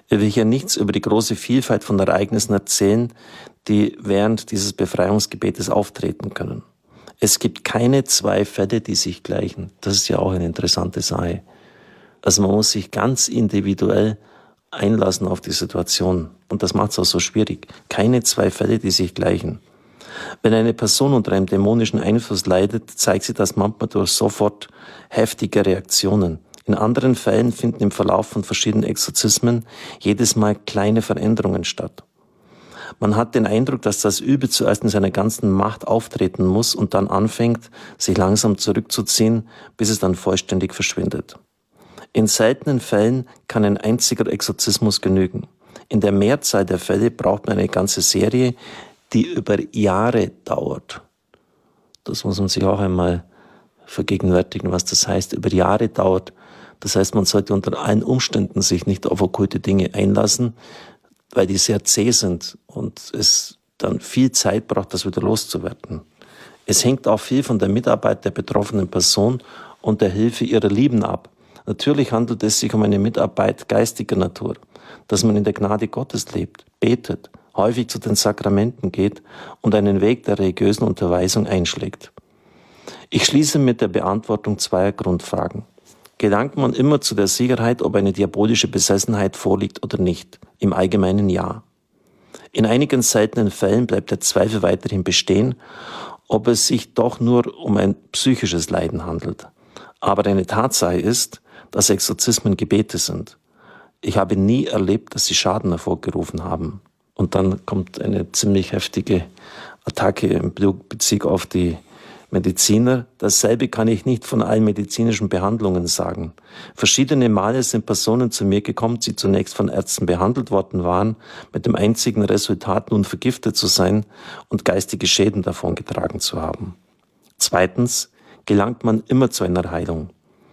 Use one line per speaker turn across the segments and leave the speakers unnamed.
Er will hier nichts über die große Vielfalt von Ereignissen erzählen, die während dieses Befreiungsgebetes auftreten können. Es gibt keine zwei Fälle, die sich gleichen. Das ist ja auch eine interessante Sache. Also man muss sich ganz individuell einlassen auf die Situation. Und das macht es auch so schwierig. Keine zwei Fälle, die sich gleichen. Wenn eine Person unter einem dämonischen Einfluss leidet, zeigt sie das manchmal durch sofort heftige Reaktionen. In anderen Fällen finden im Verlauf von verschiedenen Exorzismen jedes Mal kleine Veränderungen statt. Man hat den Eindruck, dass das Übel zuerst in seiner ganzen Macht auftreten muss und dann anfängt, sich langsam zurückzuziehen, bis es dann vollständig verschwindet. In seltenen Fällen kann ein einziger Exorzismus genügen. In der Mehrzahl der Fälle braucht man eine ganze Serie, die über Jahre dauert. Das muss man sich auch einmal vergegenwärtigen, was das heißt, über Jahre dauert. Das heißt, man sollte unter allen Umständen sich nicht auf okkulte Dinge einlassen, weil die sehr zäh sind und es dann viel Zeit braucht, das wieder loszuwerden. Es hängt auch viel von der Mitarbeit der betroffenen Person und der Hilfe ihrer Lieben ab. Natürlich handelt es sich um eine Mitarbeit geistiger Natur, dass man in der Gnade Gottes lebt, betet, häufig zu den Sakramenten geht und einen Weg der religiösen Unterweisung einschlägt. Ich schließe mit der Beantwortung zweier Grundfragen. Gelangt man immer zu der Sicherheit, ob eine diabolische Besessenheit vorliegt oder nicht? Im Allgemeinen ja. In einigen seltenen Fällen bleibt der Zweifel weiterhin bestehen, ob es sich doch nur um ein psychisches Leiden handelt. Aber eine Tatsache ist, dass Exorzismen Gebete sind. Ich habe nie erlebt, dass sie Schaden hervorgerufen haben. Und dann kommt eine ziemlich heftige Attacke im Bezug auf die Mediziner. Dasselbe kann ich nicht von allen medizinischen Behandlungen sagen. Verschiedene Male sind Personen zu mir gekommen, die zunächst von Ärzten behandelt worden waren, mit dem einzigen Resultat, nun vergiftet zu sein und geistige Schäden davongetragen zu haben. Zweitens gelangt man immer zu einer Heilung.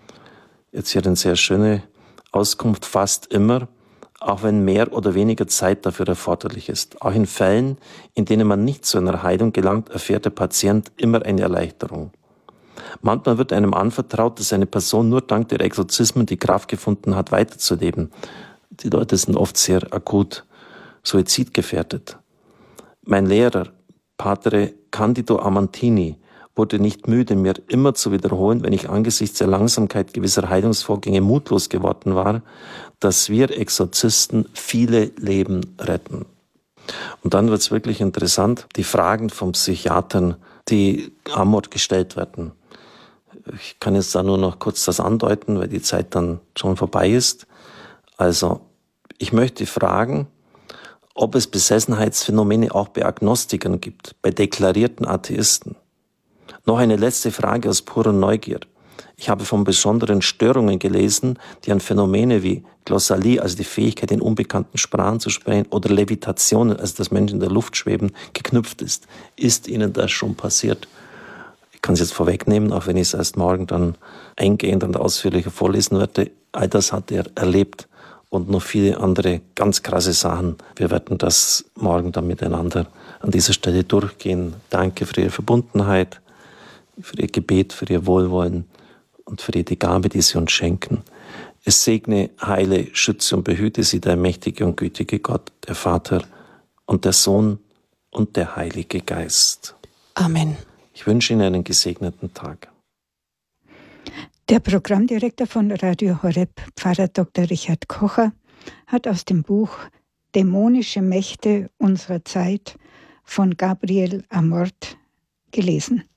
Jetzt hier eine sehr schöne Auskunft, fast immer, auch wenn mehr oder weniger Zeit dafür erforderlich ist. Auch in Fällen, in denen man nicht zu einer Heilung gelangt, erfährt der Patient immer eine Erleichterung. Manchmal wird einem anvertraut, dass eine Person nur dank der Exorzismen die Kraft gefunden hat, weiterzuleben. Die Leute sind oft sehr akut suizidgefährdet. Mein Lehrer, Padre Candido Amantini, wurde nicht müde, mir immer zu wiederholen, wenn ich angesichts der Langsamkeit gewisser Heilungsvorgänge mutlos geworden war, dass wir Exorzisten viele Leben retten. Und dann wird es wirklich interessant, die Fragen vom Psychiatern, die Amor gestellt werden. Ich kann jetzt da nur noch kurz das andeuten, weil die Zeit dann schon vorbei ist. Also, ich möchte fragen, ob es Besessenheitsphänomene auch bei Agnostikern gibt, bei deklarierten Atheisten. Noch eine letzte Frage aus purer Neugier. Ich habe von besonderen Störungen gelesen, die an Phänomene wie Glossalie, also die Fähigkeit, in unbekannten Sprachen zu sprechen, oder Levitationen, also dass Menschen in der Luft schweben, geknüpft ist. Ist Ihnen das schon passiert? Ich kann es jetzt vorwegnehmen, auch wenn ich es erst morgen dann eingehend und ausführlicher vorlesen werde. All das hat er erlebt und noch viele andere ganz krasse Sachen. Wir werden das morgen dann miteinander an dieser Stelle durchgehen. Danke für Ihre Verbundenheit, für Ihr Gebet, für Ihr Wohlwollen und für jede Gabe, die Sie uns schenken. Es segne, heile, schütze und behüte Sie der mächtige und gütige Gott, der Vater und der Sohn und der Heilige Geist.
Amen.
Ich wünsche Ihnen einen gesegneten Tag.
Der Programmdirektor von Radio Horeb, Pfarrer Dr. Richard Kocher, hat aus dem Buch Dämonische Mächte unserer Zeit von Gabriel Amort gelesen.